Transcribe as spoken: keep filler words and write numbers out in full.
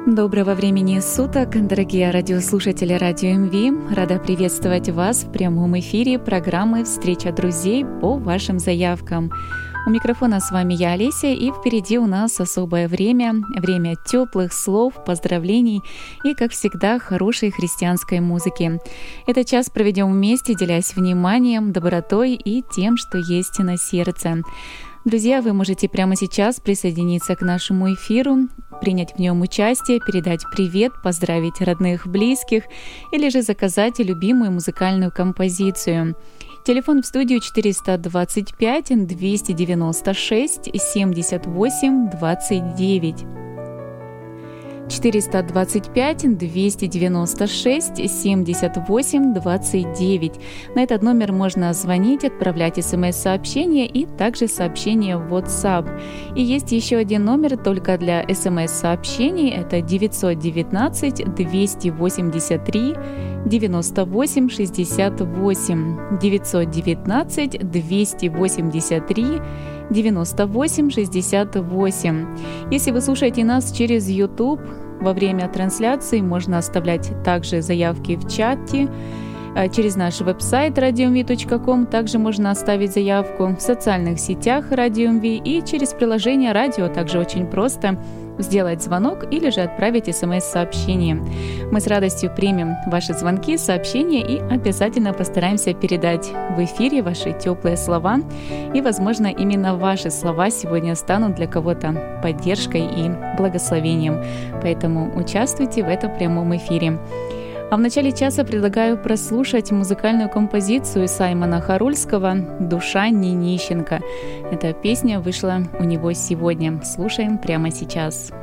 Доброго времени суток, дорогие радиослушатели Радио МВ. Рада приветствовать вас в прямом эфире программы «Встреча друзей» по вашим заявкам. У микрофона с вами я, Олеся, и впереди у нас особое время, время теплых слов, поздравлений и, как всегда, хорошей христианской музыки. Этот час проведем вместе, делясь вниманием, добротой и тем, что есть на сердце. Друзья, вы можете прямо сейчас присоединиться к нашему эфиру, принять в нем участие, передать привет, поздравить родных, близких или же заказать любимую музыкальную композицию. Телефон в студию четыреста двадцать пять двести девяносто шесть семьдесят восемь двадцать девять. четыреста двадцать пять двести девяносто шесть семьдесят восемь двадцать девять. На этот номер можно звонить, отправлять смс-сообщения и также сообщения в WhatsApp. И есть еще один номер только для смс-сообщений. Это девятьсот девятнадцать двести восемьдесят три девяносто восемь шестьдесят восемь. девятьсот девятнадцать двести восемьдесят три девяносто восемь шестьдесят восемь. Если вы слушаете нас через YouTube, во время трансляции можно оставлять также заявки в чате. Через наш веб-сайт радио эм ви точка ком также можно оставить заявку в социальных сетях Радио эм ви и через приложение радио также очень просто сделать звонок или же отправить смс-сообщение. Мы с радостью примем ваши звонки, сообщения и обязательно постараемся передать в эфире ваши теплые слова. И, возможно, именно ваши слова сегодня станут для кого-то поддержкой и благословением. Поэтому участвуйте в этом прямом эфире. А в начале часа предлагаю прослушать музыкальную композицию Саймона Харульского «Душа не нищенка». Эта песня вышла у него сегодня. Слушаем прямо сейчас.